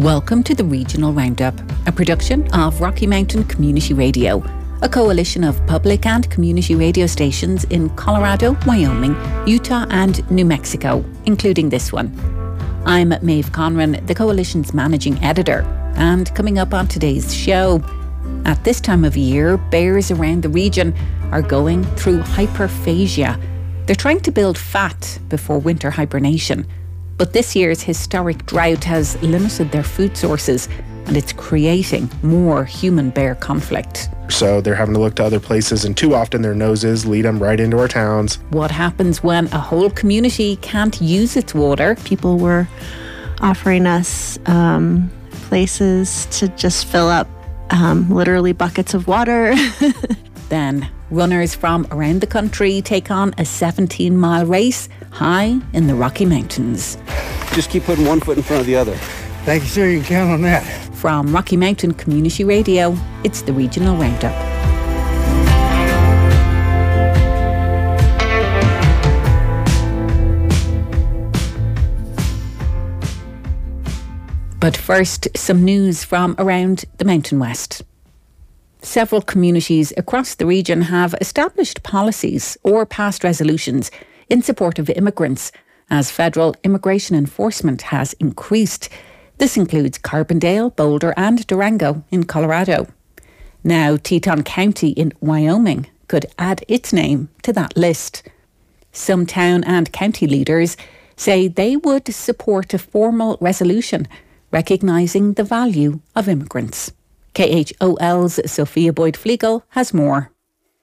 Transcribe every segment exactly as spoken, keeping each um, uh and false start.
Welcome to the Regional Roundup, a production of Rocky Mountain Community Radio, a coalition of public and community radio stations in Colorado, Wyoming, Utah and New Mexico, including this one. I'm Maeve Conran, the coalition's managing editor, and coming up on today's show, at this time of year, bears around the region are going through hyperphagia. They're trying to build fat before winter hibernation. But this year's historic drought has limited their food sources and it's creating more human-bear conflict. So they're having to look to other places, and too often their noses lead them right into our towns. What happens when a whole community can't use its water? People were offering us um, places to just fill up um, literally buckets of water. Then runners from around the country take on a seventeen mile race high in the Rocky Mountains. Just keep putting one foot in front of the other. Thank you, sir. You can count on that. From Rocky Mountain Community Radio, it's the Regional Roundup. But first, some news from around the Mountain West. Several communities across the region have established policies or passed resolutions in support of immigrants as federal immigration enforcement has increased. This includes Carbondale, Boulder and Durango in Colorado. Now, Teton County in Wyoming could add its name to that list. Some town and county leaders say they would support a formal resolution recognising the value of immigrants. K H O L's Sophia Boyd-Flegel has more.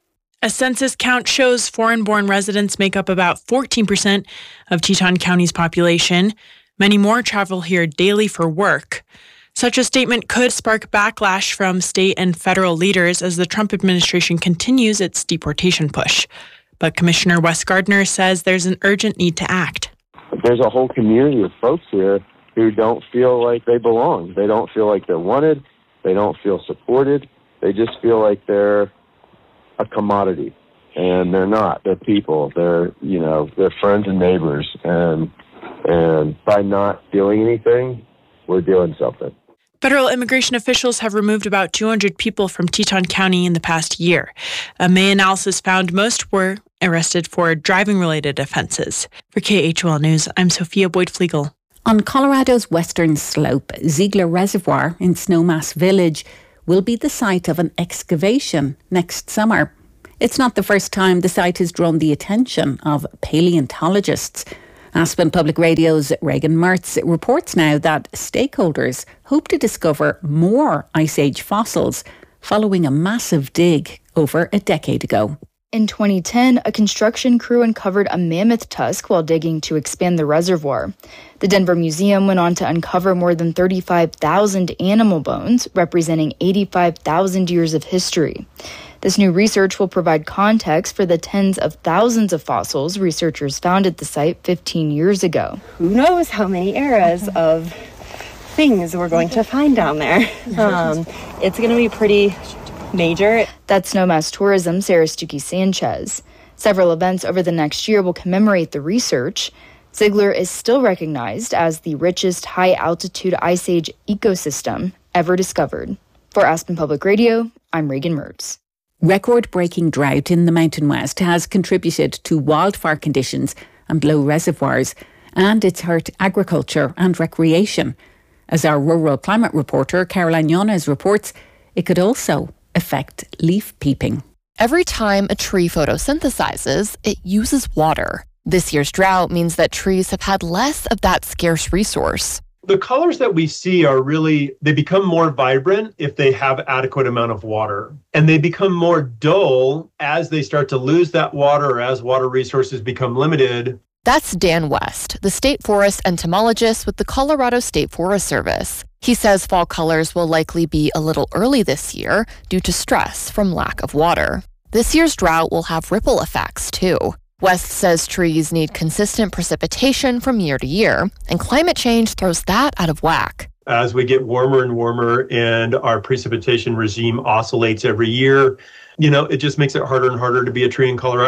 A census count shows foreign-born residents make up about fourteen percent of Teton County's population. Many more travel here daily for work. Such a statement could spark backlash from state and federal leaders as the Trump administration continues its deportation push. But Commissioner Wes Gardner says there's an urgent need to act. There's a whole community of folks here who don't feel like they belong. They don't feel like they're wanted. They don't feel supported. They just feel like they're a commodity, and they're not. They're people. They're, you know, they're friends and neighbors, and and by not doing anything, we're doing something. Federal immigration officials have removed about two hundred people from Teton County in the past year. A May analysis found most were arrested for driving-related offenses. For K H O L News, I'm Sophia Boyd-Flegel. On Colorado's western slope, Ziegler Reservoir in Snowmass Village will be the site of an excavation next summer. It's not the first time the site has drawn the attention of paleontologists. Aspen Public Radio's Reagan Mertz reports now that stakeholders hope to discover more Ice Age fossils following a massive dig over a decade ago. In twenty ten, a construction crew uncovered a mammoth tusk while digging to expand the reservoir. The Denver Museum went on to uncover more than thirty-five thousand animal bones, representing eighty-five thousand years of history. This new research will provide context for the tens of thousands of fossils researchers found at the site fifteen years ago. Who knows how many eras of things we're going to find down there. Um, it's going to be pretty major. That's Snowmass Tourism, Sarah Stuckey Sanchez. Several events over the next year will commemorate the research. Ziegler is still recognized as the richest high-altitude Ice Age ecosystem ever discovered. For Aspen Public Radio, I'm Reagan Mertz. Record-breaking drought in the Mountain West has contributed to wildfire conditions and low reservoirs, and it's hurt agriculture and recreation. As our rural climate reporter Caroline Yones reports, it could also affect leaf peeping. Every time a tree photosynthesizes, it uses water. This year's drought means that trees have had less of that scarce resource. The colors that we see are really, they become more vibrant if they have adequate amount of water. And they become more dull as they start to lose that water or as water resources become limited. That's Dan West, the state forest entomologist with the Colorado State Forest Service. He says fall colors will likely be a little early this year due to stress from lack of water. This year's drought will have ripple effects, too. West says trees need consistent precipitation from year to year, and climate change throws that out of whack. As we get warmer and warmer and our precipitation regime oscillates every year, you know, it just makes it harder and harder to be a tree in Colorado.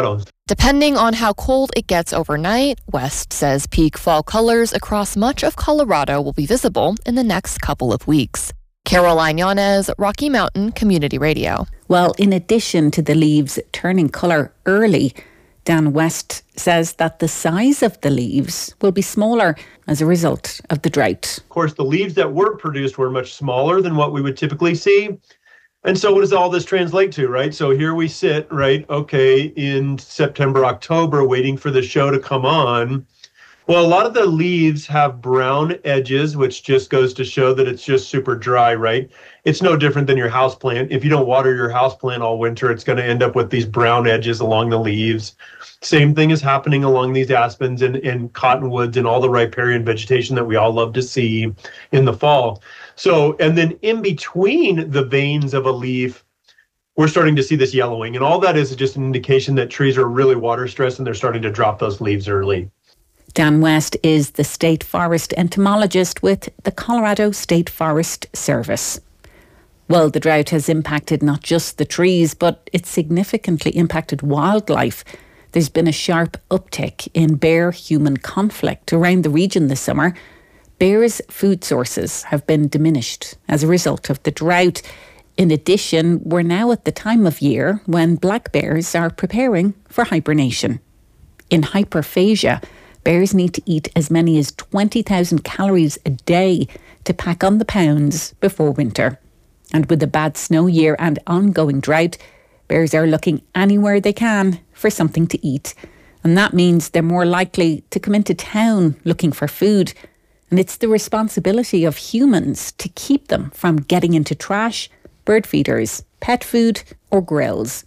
Depending on how cold it gets overnight, West says peak fall colors across much of Colorado will be visible in the next couple of weeks. Caroline Yanez, Rocky Mountain Community Radio. Well, in addition to the leaves turning colour early, Dan West says that the size of the leaves will be smaller as a result of the drought. Of course, the leaves that were produced were much smaller than what we would typically see. And so what does all this translate to, right? So here we sit, right, okay, in September, October, waiting for the show to come on. Well, a lot of the leaves have brown edges, which just goes to show that it's just super dry, right? It's no different than your houseplant. If you don't water your houseplant all winter, it's going to end up with these brown edges along the leaves. Same thing is happening along these aspens and, and cottonwoods and all the riparian vegetation that we all love to see in the fall. So, and then in between the veins of a leaf, we're starting to see this yellowing. And all that is just an indication that trees are really water stressed and they're starting to drop those leaves early. Dan West is the state forest entomologist with the Colorado State Forest Service. Well, the drought has impacted not just the trees, but it's significantly impacted wildlife. There's been a sharp uptick in bear-human conflict around the region this summer. Bears' food sources have been diminished as a result of the drought. In addition, we're now at the time of year when black bears are preparing for hibernation. In hyperphagia, bears need to eat as many as twenty thousand calories a day to pack on the pounds before winter. And with a bad snow year and ongoing drought, bears are looking anywhere they can for something to eat. And that means they're more likely to come into town looking for food. And it's the responsibility of humans to keep them from getting into trash, bird feeders, pet food or grills.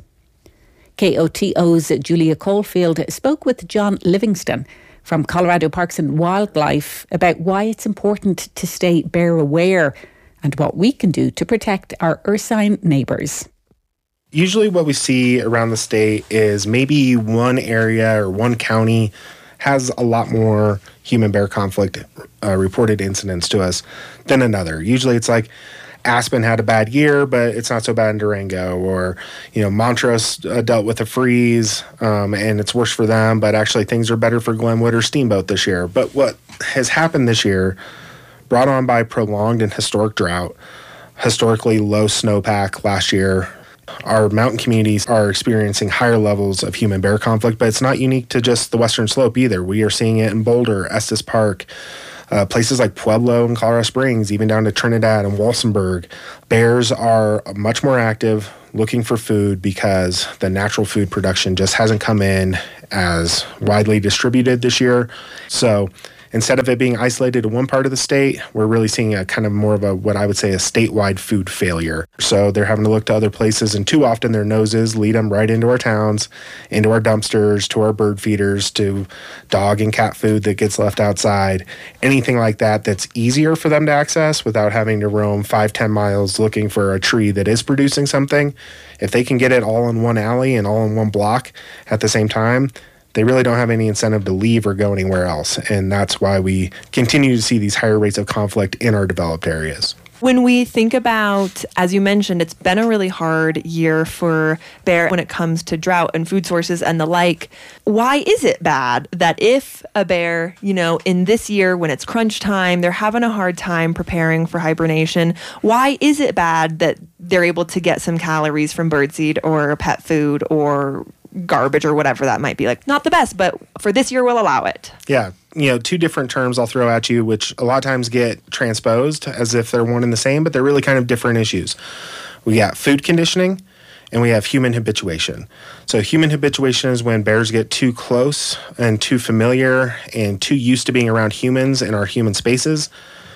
K O T O's Julia Caulfield spoke with John Livingston from Colorado Parks and Wildlife about why it's important to stay bear aware and what we can do to protect our ursine neighbours. Usually what we see around the state is maybe one area or one county has a lot more human bear conflict uh, reported incidents to us than another. Usually it's like Aspen had a bad year, but it's not so bad in Durango, or, you know, Montrose uh, dealt with a freeze um, and it's worse for them, but actually things are better for Glenwood or Steamboat this year. But what has happened this year, brought on by prolonged and historic drought, historically low snowpack last year, our mountain communities are experiencing higher levels of human bear conflict, but it's not unique to just the Western Slope either. We are seeing it in Boulder, Estes Park, uh, places like Pueblo and Colorado Springs, even down to Trinidad and Walsenburg. Bears are much more active looking for food because the natural food production just hasn't come in as widely distributed this year. So instead of it being isolated to one part of the state, we're really seeing a kind of more of a, what I would say, a statewide food failure. So they're having to look to other places, and too often their noses lead them right into our towns, into our dumpsters, to our bird feeders, to dog and cat food that gets left outside, anything like that that's easier for them to access without having to roam five, ten miles looking for a tree that is producing something. If they can get it all in one alley and all in one block at the same time, they really don't have any incentive to leave or go anywhere else. And that's why we continue to see these higher rates of conflict in our developed areas. When we think about, as you mentioned, it's been a really hard year for bear when it comes to drought and food sources and the like. Why is it bad that if a bear, you know, in this year when it's crunch time, they're having a hard time preparing for hibernation, why is it bad that they're able to get some calories from birdseed or pet food or garbage or whatever that might be? Like, not the best, but for this year we'll allow it. Yeah. You know, two different terms I'll throw at you, which a lot of times get transposed as if they're one and the same, but they're really kind of different issues. We got food conditioning and we have human habituation. So human habituation is when bears get too close and too familiar and too used to being around humans in our human spaces,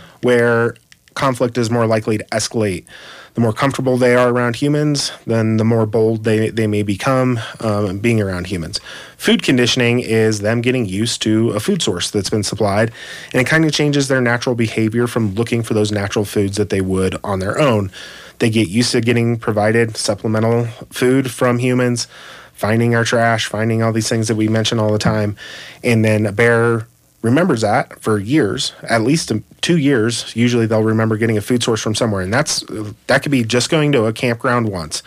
where conflict is more likely to escalate. The more comfortable they are around humans, then the more bold they, they may become um, being around humans. Food conditioning is them getting used to a food source that's been supplied, and it kind of changes their natural behavior from looking for those natural foods that they would on their own. They get used to getting provided supplemental food from humans, finding our trash, finding all these things that we mention all the time, and then a bear remembers that for years, at least two years. Usually they'll remember getting a food source from somewhere, and that's that could be just going to a campground once.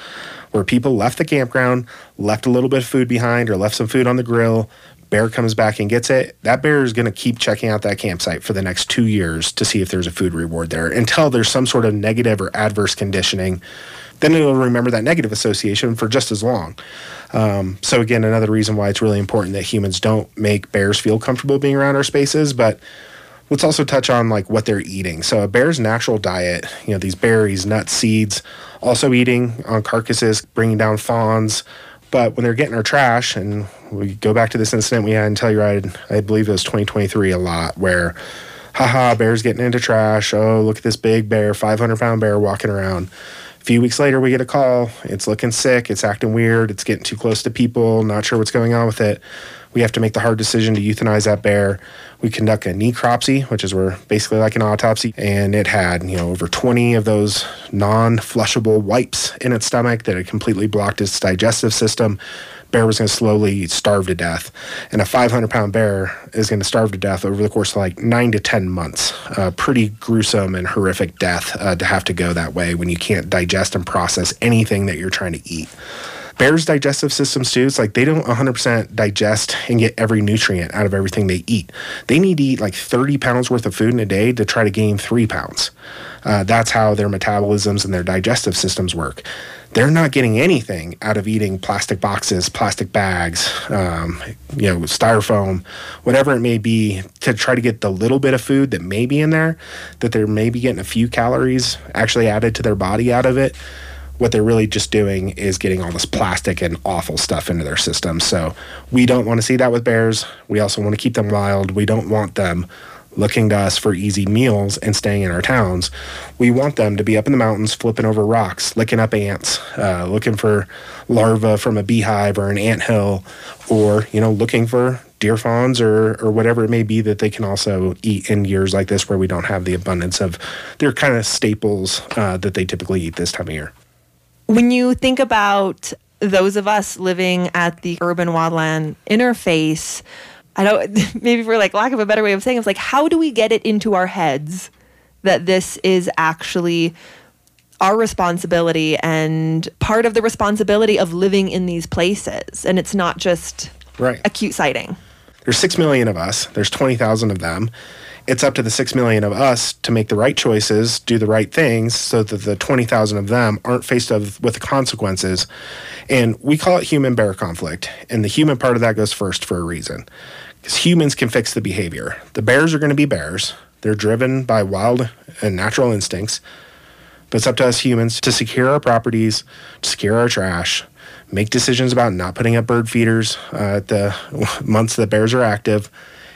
where people left the campground, left a little bit of food behind or left some food on the grill. Bear comes back and gets it. That bear is going to keep checking out that campsite for the next two years to see if there's a food reward there until there's some sort of negative or adverse conditioning. Then it'll remember that negative association for just as long. Um, so again, another reason why it's really important that humans don't make bears feel comfortable being around our spaces. But let's also touch on like what they're eating. So a bear's natural diet, you know, these berries, nuts, seeds, also eating on carcasses, bringing down fawns. But when they're getting our trash, and we go back to this incident we had in Telluride, I believe it was twenty twenty-three a lot, where, haha, bear's getting into trash. Oh, look at this big bear, five hundred pound bear walking around. A few weeks later, we get a call. It's looking sick. It's acting weird. It's getting too close to people. Not sure what's going on with it. We have to make the hard decision to euthanize that bear. We conduct a necropsy, which is where basically like an autopsy, and it had, you know, over twenty of those non-flushable wipes in its stomach that had completely blocked its digestive system. Bear was going to slowly starve to death, and a five hundred pound bear is going to starve to death over the course of like nine to ten months. Uh, pretty gruesome and horrific death uh, to have to go that way when you can't digest and process anything that you're trying to eat. Bears' digestive systems too, it's like they don't one hundred percent digest and get every nutrient out of everything they eat. They need to eat like thirty pounds worth of food in a day to try to gain three pounds. Uh, that's how their metabolisms and their digestive systems work. They're not getting anything out of eating plastic boxes, plastic bags, um, you know, styrofoam, whatever it may be, to try to get the little bit of food that may be in there, that they're maybe getting a few calories actually added to their body out of it. What they're really just doing is getting all this plastic and awful stuff into their system. So we don't want to see that with bears. We also want to keep them wild. We don't want them looking to us for easy meals and staying in our towns. We want them to be up in the mountains, flipping over rocks, licking up ants, uh, looking for larvae from a beehive or an anthill, or, you know, looking for deer fawns or, or whatever it may be that they can also eat in years like this where we don't have the abundance of their kind of staples uh, that they typically eat this time of year. When you think about those of us living at the urban wildland interface, I don't, maybe for like lack of a better way of saying it, it's like, how do we get it into our heads that this is actually our responsibility and part of the responsibility of living in these places? And it's not just right. a cute sighting. There's six million of us. There's twenty thousand of them. It's up to the six million of us to make the right choices, do the right things, so that the twenty thousand of them aren't faced with the consequences. And we call it human bear conflict. And the human part of that goes first for a reason. Because humans can fix the behavior. The bears are going to be bears. They're driven by wild and natural instincts. But it's up to us humans to secure our properties, to secure our trash, make decisions about not putting up bird feeders uh, at the months that bears are active,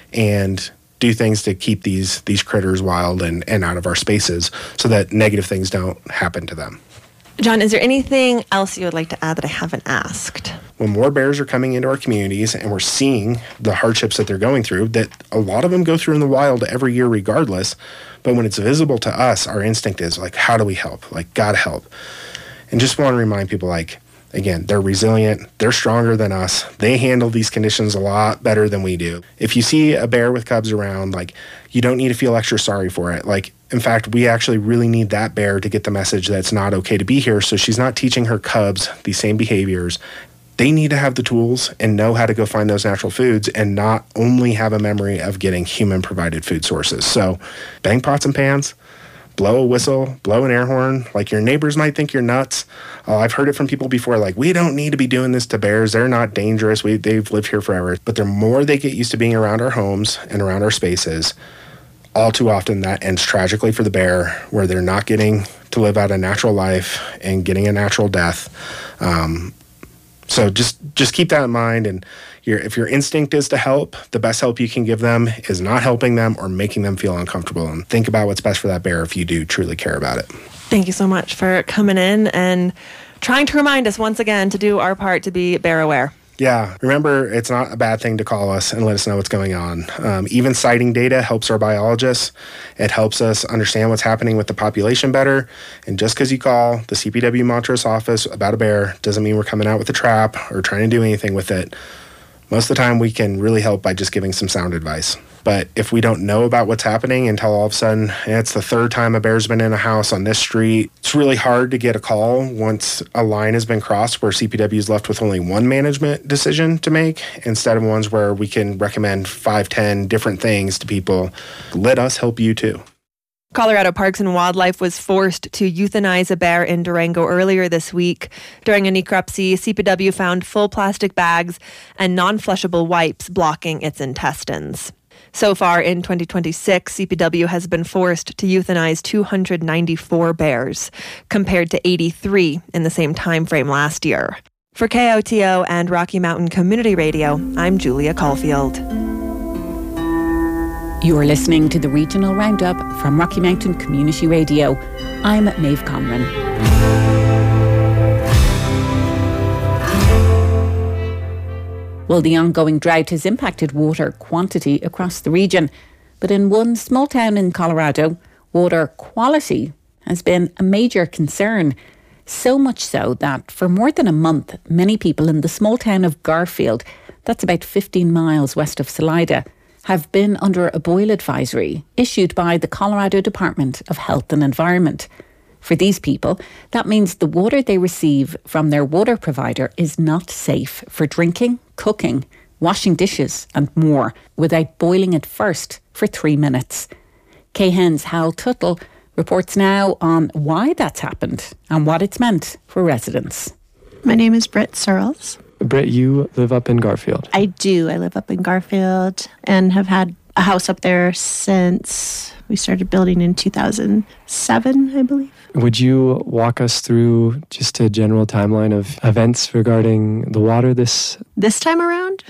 and do things to keep these these critters wild and, and out of our spaces so that negative things don't happen to them. John, is there anything else you would like to add that I haven't asked? When more bears are coming into our communities and we're seeing the hardships that they're going through, that a lot of them go through in the wild every year regardless, but when it's visible to us, our instinct is like, how do we help? Like, gotta help. And just want to remind people, like, again, they're resilient, they're stronger than us, they handle these conditions a lot better than we do. If you see a bear with cubs around, like, you don't need to feel extra sorry for it. Like, in fact, we actually really need that bear to get the message that it's not okay to be here, so she's not teaching her cubs these same behaviors. They need to have the tools and know how to go find those natural foods and not only have a memory of getting human-provided food sources. So bang pots and pans, blow a whistle, blow an air horn. Like, your neighbors might think you're nuts. Uh, I've heard it from people before, like, we don't need to be doing this to bears. They're not dangerous. We, they've lived here forever. But the more they get used to being around our homes and around our spaces, all too often that ends tragically for the bear, where they're not getting to live out a natural life and getting a natural death. Um, so just just keep that in mind. And your, if your instinct is to help, the best help you can give them is not helping them or making them feel uncomfortable. And think about what's best for that bear if you do truly care about it. Thank you so much for coming in and trying to remind us once again to do our part to be bear aware. Yeah, remember, it's not a bad thing to call us and let us know what's going on. Um, even sighting data helps our biologists. It helps us understand what's happening with the population better. And just because you call the C P W Montrose office about a bear doesn't mean we're coming out with a trap or trying to do anything with it. Most of the time, we can really help by just giving some sound advice. But if we don't know about what's happening until all of a sudden it's the third time a bear's been in a house on this street, it's really hard to get a call once a line has been crossed where C P W is left with only one management decision to make instead of ones where we can recommend five, ten different things to people. Let us help you too. Colorado Parks and Wildlife was forced to euthanize a bear in Durango earlier this week. During a necropsy, C P W found full plastic bags and non-flushable wipes blocking its intestines. So far in twenty twenty-six, C P W has been forced to euthanize two hundred ninety-four bears, compared to eighty-three in the same time frame last year. For K O T O and Rocky Mountain Community Radio, I'm Julia Caulfield. You're listening to the Regional Roundup from Rocky Mountain Community Radio. I'm Maeve Conran. Well, the ongoing drought has impacted water quantity across the region. But in one small town in Colorado, water quality has been a major concern. So much so that for more than a month, many people in the small town of Garfield, that's about fifteen miles west of Salida, have been under a boil advisory issued by the Colorado Department of Health and Environment. For these people, that means the water they receive from their water provider is not safe for drinking, cooking, washing dishes and more without boiling it first for three minutes. K H E N's Hal Tuttle reports now on why that's happened and what it's meant for residents. My name is Britt Searles. Britt, you live up in Garfield. I do. I live up in Garfield and have had a house up there since we started building in two thousand seven, I believe. Would you walk us through just a general timeline of events regarding the water this... This time around?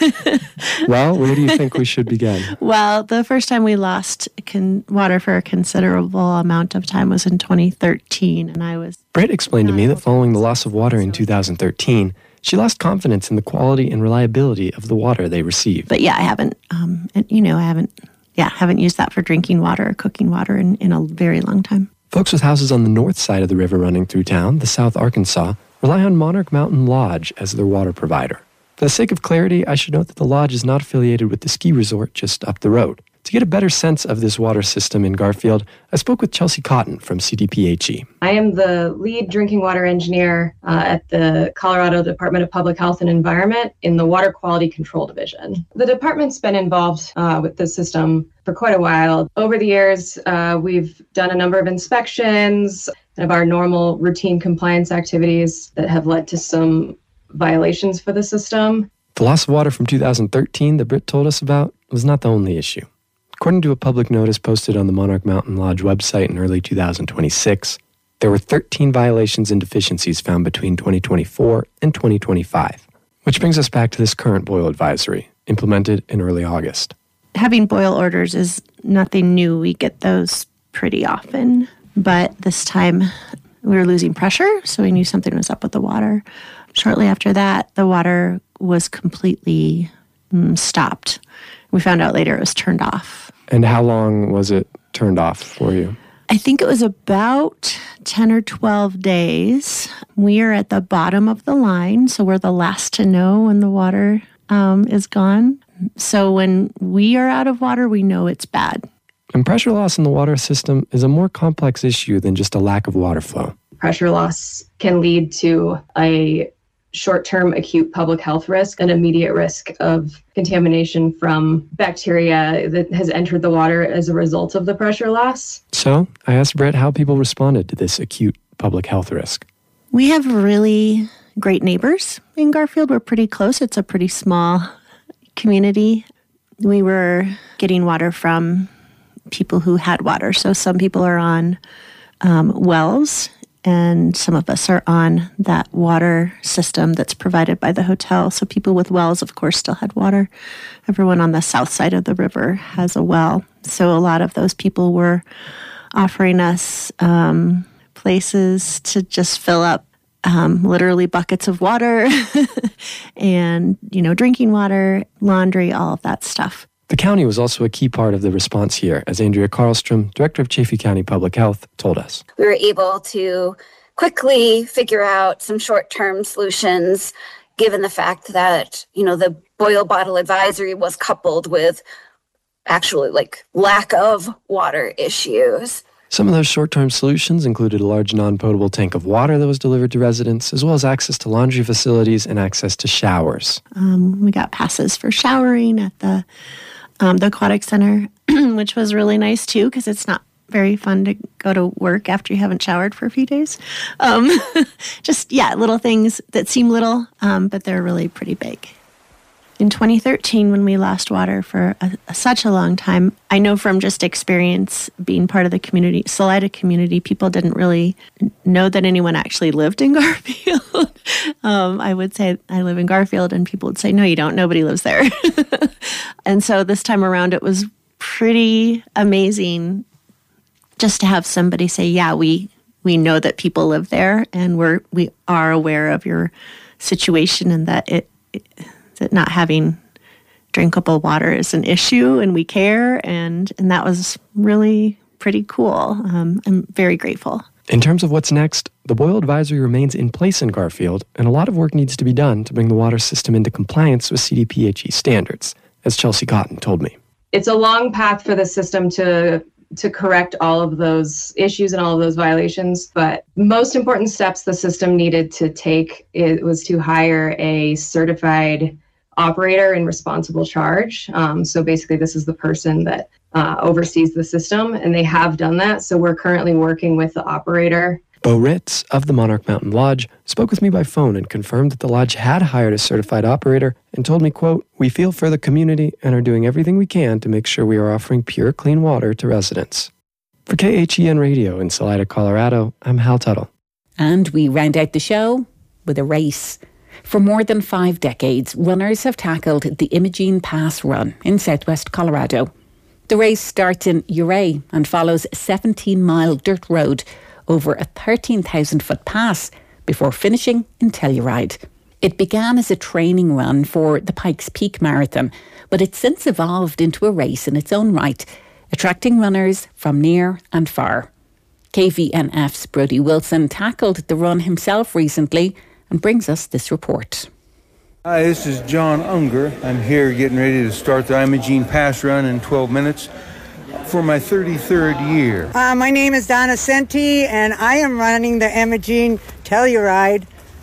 Well, where do you think we should begin? Well, the first time we lost con- water for a considerable amount of time was in twenty thirteen, and I was... Britt explained to me that following the loss of water in two thousand thirteen, she lost confidence in the quality and reliability of the water they received. But yeah, I haven't, um, you know, I haven't, yeah, haven't used that for drinking water or cooking water in, in a very long time. Folks with houses on the north side of the river running through town, the South Arkansas, rely on Monarch Mountain Lodge as their water provider. For the sake of clarity, I should note that the lodge is not affiliated with the ski resort just up the road. To get a better sense of this water system in Garfield, I spoke with Chelsea Cotton from C D P H E. I am the lead drinking water engineer uh, at the Colorado Department of Public Health and Environment in the Water Quality Control Division. The department's been involved uh, with the system for quite a while. Over the years, uh, we've done a number of inspections of our normal routine compliance activities that have led to some violations for the system. The loss of water from two thousand thirteen that Britt told us about was not the only issue. According to a public notice posted on the Monarch Mountain Lodge website in early two thousand twenty-six, there were thirteen violations and deficiencies found between twenty twenty-four and twenty twenty-five, which brings us back to this current boil advisory, implemented in early August. Having boil orders is nothing new. We get those pretty often, but this time we were losing pressure, so we knew something was up with the water. Shortly after that, the water was completely mm, stopped. We found out later it was turned off. And how long was it turned off for you? I think it was about ten or twelve days. We are at the bottom of the line, so we're the last to know when the water um, is gone. So when we are out of water, we know it's bad. And pressure loss in the water system is a more complex issue than just a lack of water flow. Pressure loss can lead to a short-term acute public health risk, an immediate risk of contamination from bacteria that has entered the water as a result of the pressure loss. So I asked Britt how people responded to this acute public health risk. We have really great neighbors in Garfield. We're pretty close. It's a pretty small community. We were getting water from people who had water. So some people are on um, wells, and some of us are on that water system that's provided by the hotel. So people with wells, of course, still had water. Everyone on the south side of the river has a well. So a lot of those people were offering us um, places to just fill up um, literally buckets of water and, you know, drinking water, laundry, all of that stuff. The county was also a key part of the response here, as Andrea Karlstrom, director of Chaffee County Public Health, told us. We were able to quickly figure out some short-term solutions, given the fact that, you know, the boil bottle advisory was coupled with actually like lack of water issues. Some of those short-term solutions included a large non-potable tank of water that was delivered to residents, as well as access to laundry facilities and access to showers. Um, we got passes for showering at the um, the aquatic center, which was really nice too, because it's not very fun to go to work after you haven't showered for a few days. Um, just, yeah, little things that seem little, um, but they're really pretty big. In twenty thirteen, when we lost water for a, a, such a long time, I know from just experience being part of the community, Salida community, people didn't really know that anyone actually lived in Garfield. um, I would say, I live in Garfield, and people would say, no, you don't. Nobody lives there. And so this time around, it was pretty amazing just to have somebody say, yeah, we we know that people live there, and we're we are aware of your situation, and that it, it that not having drinkable water is an issue, and we care, and and that was really pretty cool. Um, I'm very grateful. In terms of what's next, the boil advisory remains in place in Garfield, and a lot of work needs to be done to bring the water system into compliance with C D P H E standards, as Chelsea Cotton told me. It's a long path for the system to to correct all of those issues and all of those violations. But most important steps the system needed to take it was to hire a certified operator in responsible charge. Um, so basically, this is the person that uh, oversees the system, and they have done that. So we're currently working with the operator. Bo Ritz of the Monarch Mountain Lodge spoke with me by phone and confirmed that the lodge had hired a certified operator and told me, quote, "We feel for the community and are doing everything we can to make sure we are offering pure, clean water to residents." For K H E N Radio in Salida, Colorado, I'm Hal Tuttle. And we round out the show with a race. For more than five decades, runners have tackled the Imogene Pass Run in southwest Colorado. The race starts in Ouray and follows a seventeen-mile dirt road over a thirteen thousand foot pass before finishing in Telluride. It began as a training run for the Pikes Peak Marathon, but it's since evolved into a race in its own right, attracting runners from near and far. K V N F's Brodie Wilson tackled the run himself recently and brings us this report. Hi, this is John Unger. I'm here getting ready to start the Imogene Pass Run in twelve minutes for my thirty-third year. Uh, my name is Donna Senti, and I am running the Imogene Telluride.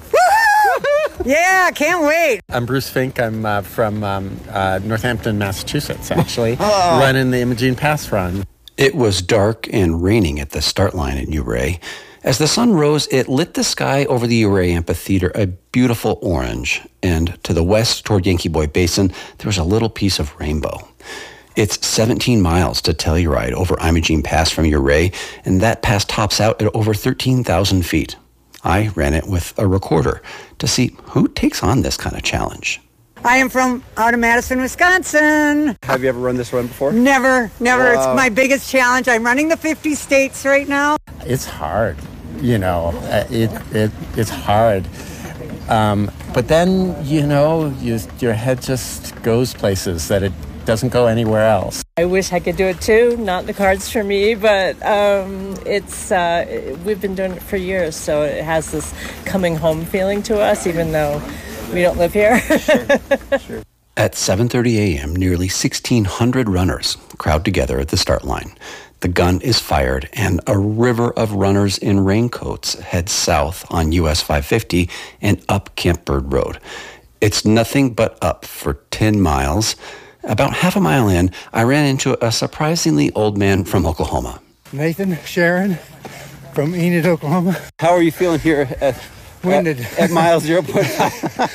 Woo-hoo! Yeah, can't wait. I'm Bruce Fink. I'm uh, from um, uh, Northampton, Massachusetts, actually, oh. running the Imogene Pass Run. It was dark and raining at the start line at Ouray. As the sun rose, it lit the sky over the Ouray Amphitheater a beautiful orange, and to the west toward Yankee Boy Basin, there was a little piece of rainbow. It's seventeen miles to Telluride over Imogene Pass from Ouray, and that pass tops out at over thirteen thousand feet. I ran it with a recorder to see who takes on this kind of challenge. I am from out of Madison, Wisconsin. Have you ever run this run before? Never, never. Wow. It's my biggest challenge. I'm running the fifty states right now. It's hard, you know, it, it it's hard. Um, but then, you know, you, your head just goes places that it doesn't go anywhere else. I wish I could do it too. Not in the cards for me, but um, it's uh, we've been doing it for years, so it has this coming home feeling to us, even though we don't live here. Sure, sure. At seven thirty a.m., nearly sixteen hundred runners crowd together at the start line. The gun is fired, and a river of runners in raincoats heads south on U S five fifty and up Camp Bird Road. It's nothing but up for ten miles. About half a mile in, I ran into a surprisingly old man from Oklahoma. Nathan Sharon from Enid, Oklahoma. How are you feeling here at, Winded. at, at mile zero point five?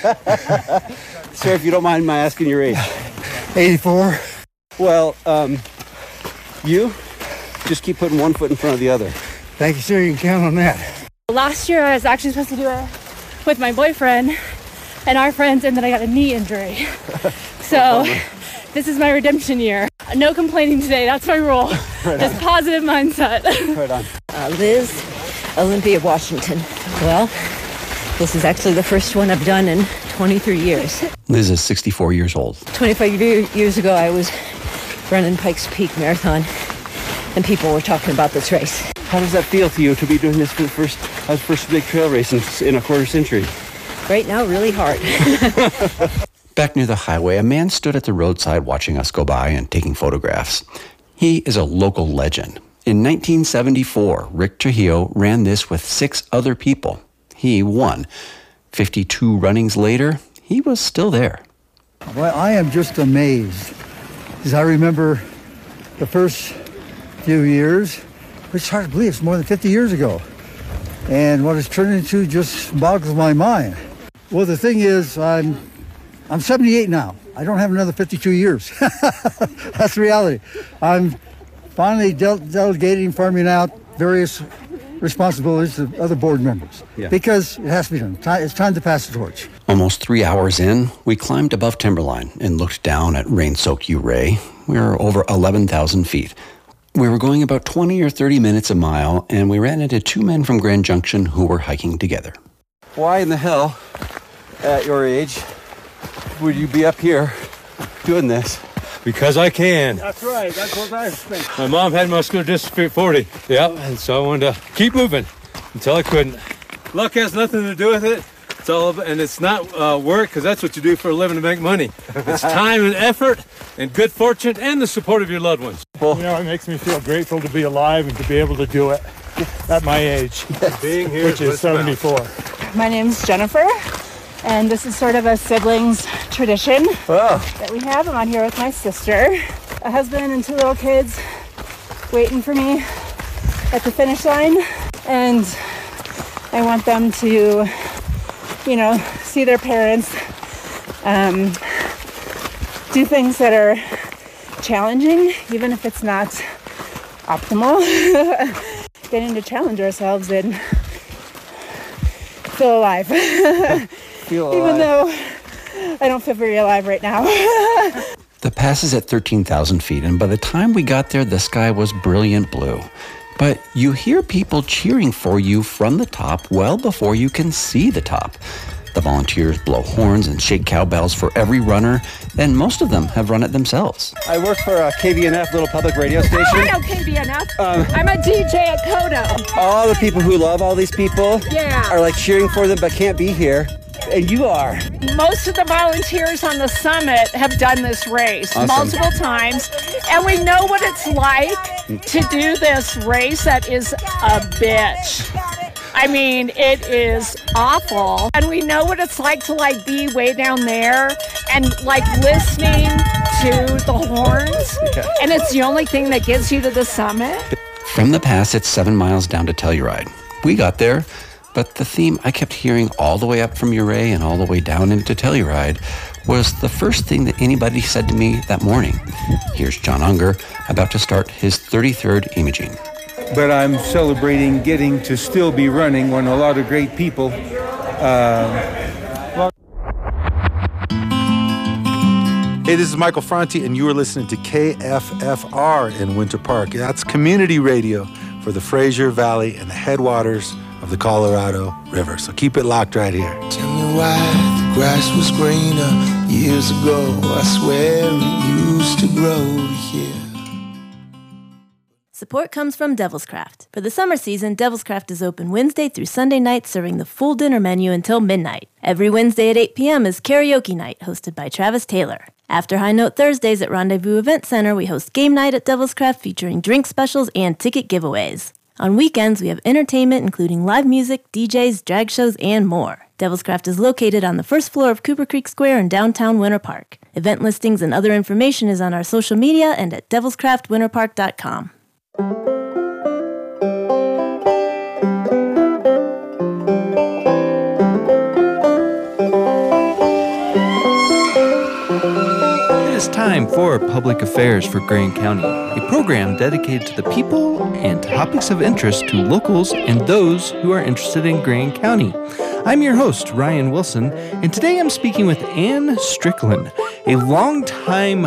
Sir, if you don't mind my asking your age. eighty-four. Well, um, you just keep putting one foot in front of the other. Thank you, sir. You can count on that. Last year, I was actually supposed to do it with my boyfriend and our friends, and then I got a knee injury. So this is my redemption year. No complaining today. That's my rule. Right Just positive mindset. Right on. Uh, Liz, Olympia, Washington. Well, this is actually the first one I've done in twenty-three years. Liz is sixty-four years old. twenty-five years ago, I was running Pikes Peak Marathon, and people were talking about this race. How does that feel to you to be doing this for the first, as first big trail race in, in a quarter century? Right now, really hard. Back near the highway, a man stood at the roadside watching us go by and taking photographs. He is a local legend. In nineteen seventy-four, Rick Trujillo ran this with six other people. He won. fifty-two runnings later, he was still there. Well, I am just amazed, because I remember the first few years, which is hard to believe, it's more than fifty years ago. And what it's turned into just boggles my mind. Well, the thing is, I'm I'm seventy-eight now. I don't have another fifty-two years. That's the reality. I'm finally del- delegating, farming out various responsibilities to other board members. Yeah. Because it has to be done. It's time to pass the torch. Almost three hours in, we climbed above timberline and looked down at rain-soaked Ouray. We were over eleven thousand feet. We were going about twenty or thirty minutes a mile, and we ran into two men from Grand Junction who were hiking together. Why in the hell, at your age, would you be up here doing this? Because I can. That's right. That's what I think. My mom had muscular dystrophy at forty. Yeah, and so I wanted to keep moving until I couldn't. Luck has nothing to do with it. It's all about, and it's not uh, work, because that's what you do for a living to make money. It's time and effort and good fortune and the support of your loved ones. Well, you know, it makes me feel grateful to be alive and to be able to do it at my age, being here, which is seventy-four. My name's Jennifer, and this is sort of a siblings tradition oh. that we have. I'm on here with my sister, a husband and two little kids waiting for me at the finish line, and I want them to, you know, see their parents um, do things that are challenging, even if it's not optimal. Getting to challenge ourselves and feel alive. Feel alive. Even though I don't feel very alive right now. The pass is at thirteen thousand feet, and by the time we got there, the sky was brilliant blue. But you hear people cheering for you from the top well before you can see the top. The volunteers blow horns and shake cowbells for every runner, and most of them have run it themselves. I work for a K B N F, little public radio station. I know K B N F. Um, I'm a D J at Kodo. All the people who love all these people yeah. are like cheering for them but can't be here. And you are. Most of the volunteers on the summit have done this race awesome. multiple times, and we know what it's like to do this race that is a bitch. I mean, it is awful. And we know what it's like to like be way down there and like listening to the horns. Yeah. And it's the only thing that gets you to the summit. From the pass, it's seven miles down to Telluride. We got there, but the theme I kept hearing all the way up from Ouray and all the way down into Telluride was the first thing that anybody said to me that morning. Here's John Unger about to start his thirty-third Imogene. But I'm celebrating getting to still be running when a lot of great people. Uh, hey, this is Michael Franti, and you are listening to K F F R in Winter Park. That's community radio for the Fraser Valley and the headwaters of the Colorado River. So keep it locked right here. Tell me why the grass was greener years ago. I swear it used to grow here. Support comes from Devil's Craft. For the summer season, Devil's Craft is open Wednesday through Sunday nights, serving the full dinner menu until midnight. Every Wednesday at eight p.m. is karaoke night, hosted by Travis Taylor. After High Note Thursdays at Rendezvous Event Center, we host game night at Devil's Craft featuring drink specials and ticket giveaways. On weekends, we have entertainment including live music, D Js, drag shows, and more. Devil's Craft is located on the first floor of Cooper Creek Square in downtown Winter Park. Event listings and other information is on our social media and at devils craft winter park dot com. It is time for Public Affairs for Grand County, a program dedicated to the people and topics of interest to locals and those who are interested in Grand County. I'm your host, Ryan Wilson, and today I'm speaking with Ann Strickland, a longtime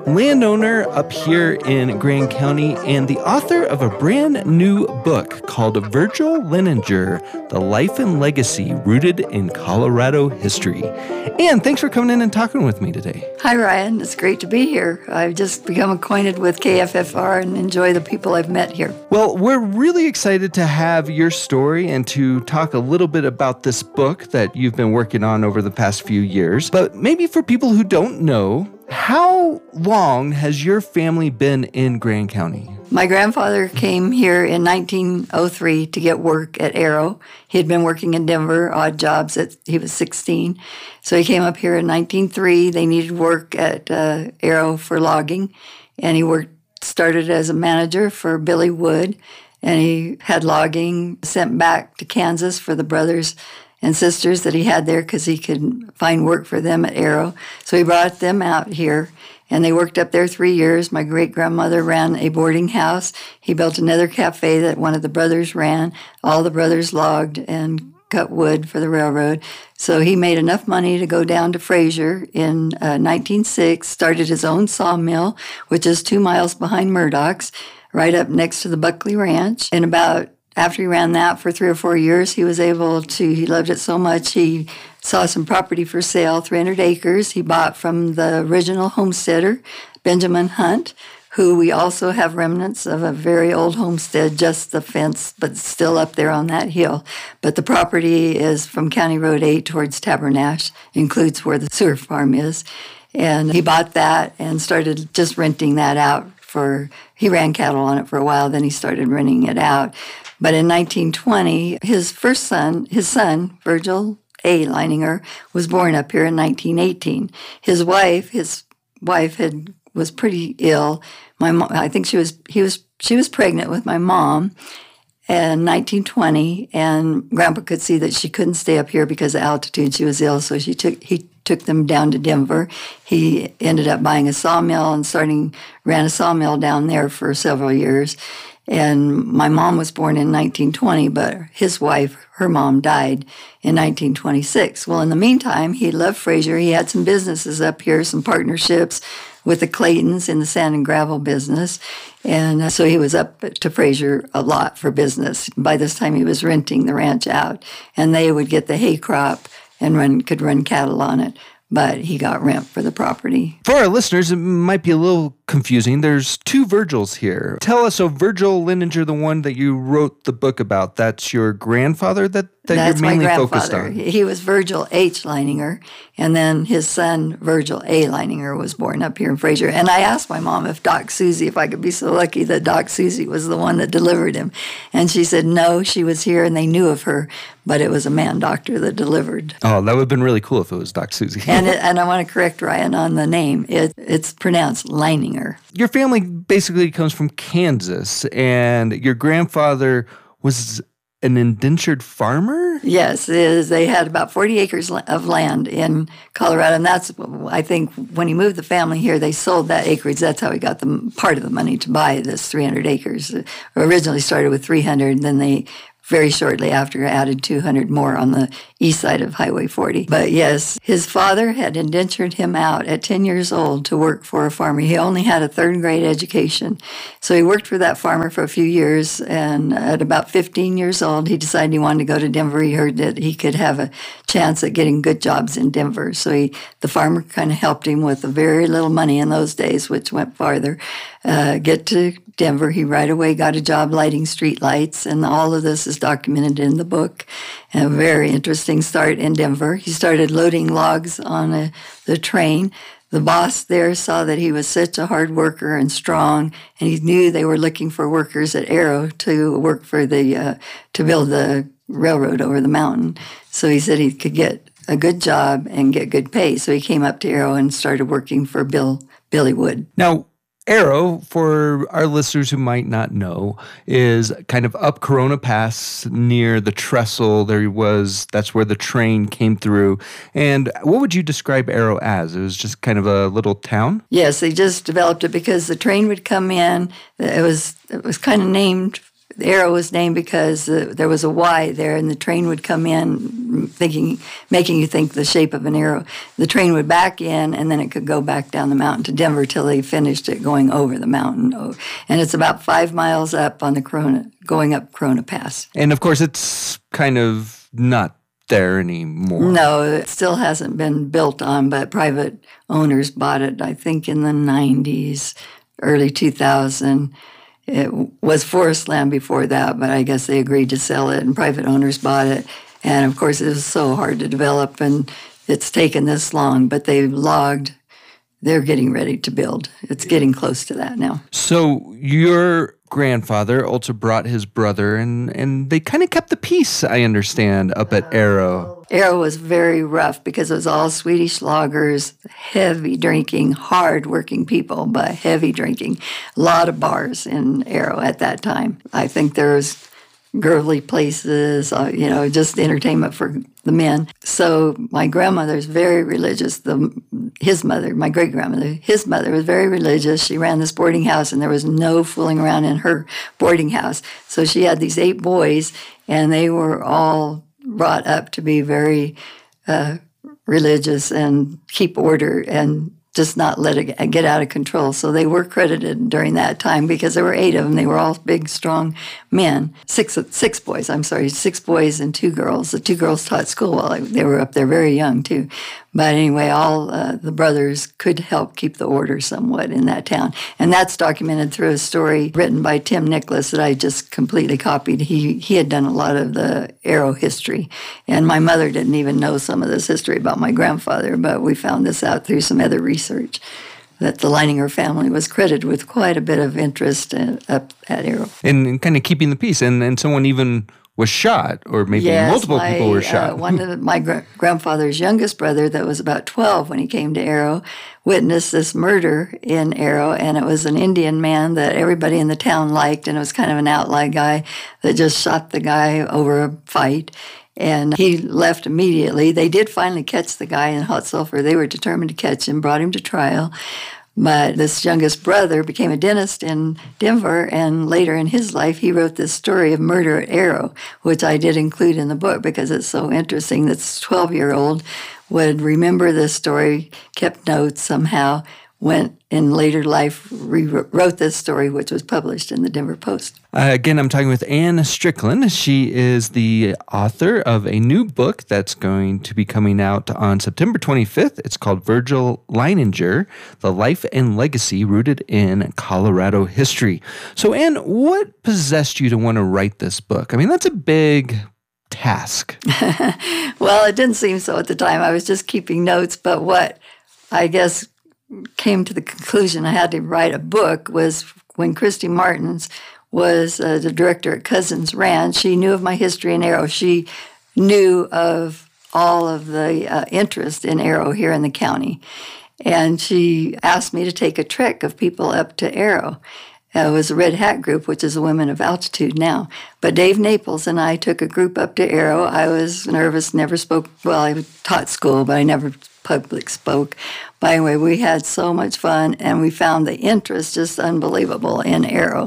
landowner up here in Grand County and the author of a brand new book called Virgil Leininger, The Life and Legacy Rooted in Colorado History. And thanks for coming in and talking with me today. Hi, Ryan. It's great to be here. I've just become acquainted with K F F R and enjoy the people I've met here. Well, we're really excited to have your story and to talk a little bit about this book that you've been working on over the past few years. But maybe for people who don't know, how long has your family been in Grand County? My grandfather came here in nineteen oh three to get work at Arrow. He had been working in Denver, odd jobs, at, he was sixteen. So he came up here in nineteen oh three. They needed work at uh, Arrow for logging, and he worked, started as a manager for Billy Wood, and he had logging sent back to Kansas for the brothers and sisters that he had there because he could find work for them at Arrow. So he brought them out here, and they worked up there three years. My great-grandmother ran a boarding house. He built another cafe that one of the brothers ran. All the brothers logged and cut wood for the railroad. So he made enough money to go down to Fraser in uh, nineteen oh six, started his own sawmill, which is two miles behind Murdoch's, right up next to the Buckley Ranch. And about after he ran that for three or four years, he was able to, he loved it so much, he saw some property for sale, three hundred acres. He bought from the original homesteader, Benjamin Hunt, who we also have remnants of a very old homestead, just the fence, but still up there on that hill. But the property is from County Road eight towards Tabernash, includes where the sewer farm is. And he bought that and started just renting that out for, he ran cattle on it for a while, then he started renting it out. But in nineteen twenty, his first son, his son, Virgil A. Leininger, was born up here in nineteen eighteen. His wife, his wife had was pretty ill. My mom, I think she was, he was, she was pregnant with my mom in nineteen twenty, and Grandpa could see that she couldn't stay up here because of altitude. She was ill, so she took he took them down to Denver. He ended up buying a sawmill and starting ran a sawmill down there for several years. And my mom was born in nineteen twenty, but his wife, her mom, died in nineteen twenty-six. Well, in the meantime, he loved Fraser. He had some businesses up here, some partnerships with the Claytons in the sand and gravel business. And so he was up to Fraser a lot for business. By this time, he was renting the ranch out, and they would get the hay crop and run could run cattle on it. But he got rent for the property. For our listeners, it might be a little confusing. There's two Virgils here. Tell us, so Virgil Leininger, the one that you wrote the book about, that's your grandfather that, that that's you're mainly my focused grandfather. on? He was Virgil H. Leininger, and then his son, Virgil A. Leininger, was born up here in Fraser. And I asked my mom if Doc Susie, if I could be so lucky that Doc Susie was the one that delivered him. And she said no, she was here and they knew of her, but it was a man doctor that delivered. Oh, that would have been really cool if it was Doc Susie. and it, and I want to correct Ryan on the name. It, it's pronounced Leininger. Your family basically comes from Kansas, and your grandfather was an indentured farmer? Yes, it is. They had about forty acres of land in Colorado, and that's, I think, when he moved the family here, they sold that acreage. That's how he got the part of the money to buy this three hundred acres. It originally started with three hundred, and then they very shortly after added two hundred more on the east side of Highway forty. But yes, his father had indentured him out at ten years old to work for a farmer. He only had a third grade education. So he worked for that farmer for a few years, and at about fifteen years old, he decided he wanted to go to Denver. He heard that he could have a chance at getting good jobs in Denver. So he, the farmer kind of helped him with very little money in those days, which went farther, uh, get to Denver. He right away got a job lighting street lights, and all of this is documented in the book. A very interesting start in Denver. He started loading logs on a, the train. The boss there saw that he was such a hard worker and strong, and he knew they were looking for workers at Arrow to work for the uh, to build the railroad over the mountain. So he said he could get a good job and get good pay. So he came up to Arrow and started working for Bill Billy Wood. Now, Arrow, for our listeners who might not know, is kind of up Corona Pass near the trestle. There was, that's where the train came through. And what would you describe Arrow as? It was just kind of a little town? Yes, they just developed it because the train would come in. It was, it was kind of named The Arrow was named because uh, there was a Y there, and the train would come in, thinking, making you think the shape of an arrow. The train would back in, and then it could go back down the mountain to Denver till they finished it going over the mountain. And it's about five miles up on the Corona, going up Corona Pass. And of course, it's kind of not there anymore. No, it still hasn't been built on, but private owners bought it, I think, in the nineties, early two thousand. It was forest land before that, but I guess they agreed to sell it, and private owners bought it. And, of course, it was so hard to develop, and it's taken this long, but they've logged. They're getting ready to build. It's getting close to that now. So your grandfather also brought his brother, and, and they kind of kept the peace, I understand, up at Arrow. Arrow was very rough because it was all Swedish loggers, heavy drinking, hard-working people, but heavy drinking. A lot of bars in Arrow at that time. I think there was girly places, uh, you know, just entertainment for the men. So my grandmother's very religious. The his mother, my great-grandmother, his mother was very religious. She ran this boarding house, and there was no fooling around in her boarding house. So she had these eight boys, and they were all brought up to be very uh, religious and keep order and just not let it get out of control. So they were credited during that time because there were eight of them. They were all big, strong men. Six six boys, I'm sorry, six boys and two girls. The two girls taught school while they were up there very young, too. But anyway, all uh, the brothers could help keep the order somewhat in that town. And that's documented through a story written by Tim Nicholas that I just completely copied. He he had done a lot of the Arrow history. And my mother didn't even know some of this history about my grandfather, but we found this out through some other research, that the Leininger family was credited with quite a bit of interest at, up at Arrow. And, and kind of keeping the peace. And, and someone even was shot, or maybe yes, multiple my, people were shot. Uh, one of my gr- grandfather's youngest brother, that was about twelve when he came to Arrow, witnessed this murder in Arrow, and it was an Indian man that everybody in the town liked, and it was kind of an outlaw guy that just shot the guy over a fight. And he left immediately. They did finally catch the guy in hot sulfur. They were determined to catch him, brought him to trial. But this youngest brother became a dentist in Denver, and later in his life, he wrote this story of murder at Arrow, which I did include in the book because it's so interesting. This twelve-year-old would remember this story, kept notes somehow, went in later life, rewrote this story, which was published in the Denver Post. Uh, again, I'm talking with Anne Strickland. She is the author of a new book that's going to be coming out on September twenty-fifth. It's called Virgil Leininger, The Life and Legacy Rooted in Colorado History. So, Anne, what possessed you to want to write this book? I mean, that's a big task. Well, it didn't seem so at the time. I was just keeping notes, but what I guess came to the conclusion I had to write a book was when Christy Martins was uh, the director at Cousins Ranch. She knew of my history in Arrow. She knew of all of the uh, interest in Arrow here in the county. And she asked me to take a trek of people up to Arrow. Uh, it was a Red Hat group, which is a Women of Altitude now. But Dave Naples and I took a group up to Arrow. I was nervous, never spoke, well, I taught school, but I never public spoke. But anyway, we had so much fun, and we found the interest just unbelievable in Arrow.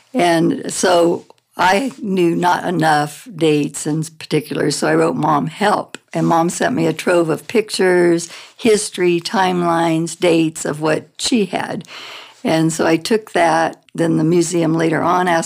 And so I knew not enough dates in particular, so I wrote Mom Help. And Mom sent me a trove of pictures, history, timelines, dates of what she had. And so I took that. Then the museum later on asked